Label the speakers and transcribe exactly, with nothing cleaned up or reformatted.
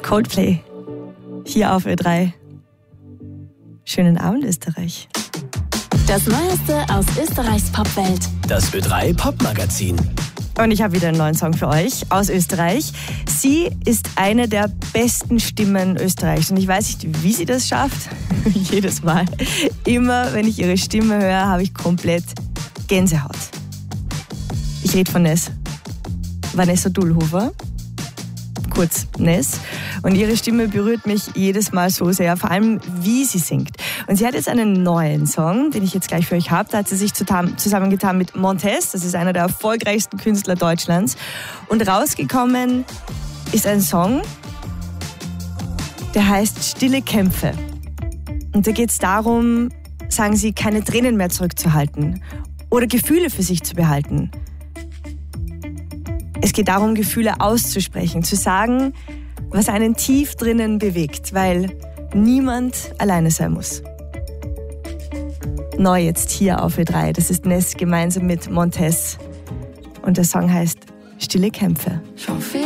Speaker 1: Coldplay, hier auf Ö drei. Schönen Abend, Österreich.
Speaker 2: Das Neueste aus Österreichs Popwelt.
Speaker 3: Das Ö drei Popmagazin.
Speaker 1: Und ich habe wieder einen neuen Song für euch aus Österreich. Sie ist eine der besten Stimmen Österreichs. Und ich weiß nicht, wie sie das schafft. Jedes Mal. Immer, wenn ich ihre Stimme höre, habe ich komplett Gänsehaut. Ich rede von Ness. Vanessa Dullhofer. Kurz Ness. Und ihre Stimme berührt mich jedes Mal so sehr, vor allem wie sie singt. Und sie hat jetzt einen neuen Song, den ich jetzt gleich für euch habe. Da hat sie sich zusammengetan mit Montez, das ist einer der erfolgreichsten Künstler Deutschlands. Und rausgekommen ist ein Song, der heißt Stille Kämpfe. Und da geht es darum, sagen sie, keine Tränen mehr zurückzuhalten oder Gefühle für sich zu behalten. Es geht darum, Gefühle auszusprechen, zu sagen, was einen tief drinnen bewegt, weil niemand alleine sein muss. Neu jetzt hier auf Ö drei, das ist Ness gemeinsam mit Montez. Und der Song heißt Stille Kämpfe.
Speaker 4: Schon viel